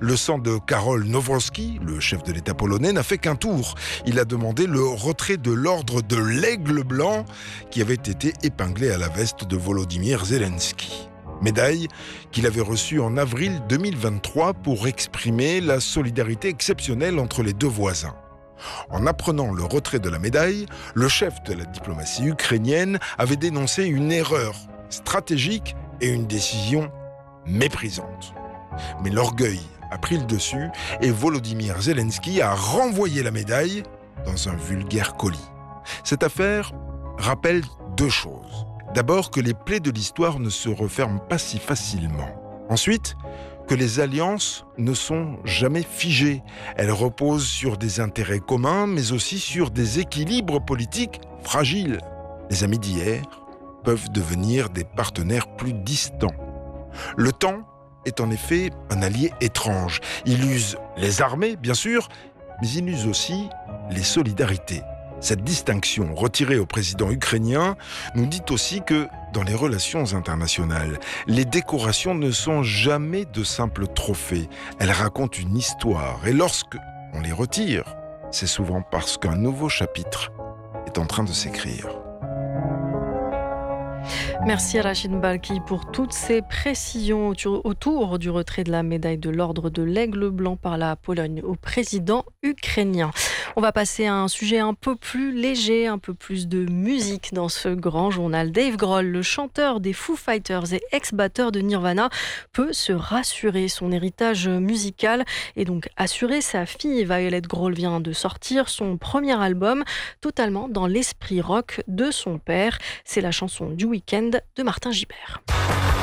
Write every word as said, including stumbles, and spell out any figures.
Le sang de Karol Nawrocki, le chef de l'État polonais, n'a fait qu'un tour. Il a demandé le retrait de l'ordre de l'Aigle blanc qui avait été épinglé à la veste de Volodymyr Zelensky. Médaille qu'il avait reçue en avril deux mille vingt-trois pour exprimer la solidarité exceptionnelle entre les deux voisins. En apprenant le retrait de la médaille, le chef de la diplomatie ukrainienne avait dénoncé une erreur stratégique et une décision méprisante. Mais l'orgueil a pris le dessus et Volodymyr Zelensky a renvoyé la médaille dans un vulgaire colis. Cette affaire rappelle deux choses. D'abord, que les plaies de l'histoire ne se referment pas si facilement. Ensuite, que les alliances ne sont jamais figées. Elles reposent sur des intérêts communs, mais aussi sur des équilibres politiques fragiles. Les amis d'hier peuvent devenir des partenaires plus distants. Le temps est en effet un allié étrange. Il use les armées, bien sûr, mais il use aussi les solidarités. Cette distinction retirée au président ukrainien nous dit aussi que, dans les relations internationales, les décorations ne sont jamais de simples trophées. Elles racontent une histoire et lorsque on les retire, c'est souvent parce qu'un nouveau chapitre est en train de s'écrire. Merci Rachid Balkhi pour toutes ces précisions autour du retrait de la médaille de l'ordre de l'Aigle blanc par la Pologne au président ukrainien. On va passer à un sujet un peu plus léger, un peu plus de musique dans ce grand journal. Dave Grohl, le chanteur des Foo Fighters et ex-batteur de Nirvana, peut se rassurer. Son héritage musical est donc assuré. Sa fille Violet Grohl vient de sortir son premier album, totalement dans l'esprit rock de son père. C'est la chanson du week-end de Martin Gibert.